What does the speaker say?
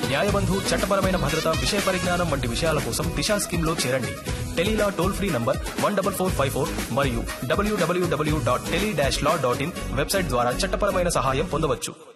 న్యాయబంధు చట్టపరమైన భద్రత విషయ పరిజ్ఞానం వంటి విషయాల కోసం దిశా స్కీమ్ లో చేరండి. టెలీలా టోల్ ఫ్రీ నంబర్ 14454 మరియు www.tele-law.in వెబ్సైట్ ద్వారా చట్టపరమైన సహాయం పొందవచ్చు.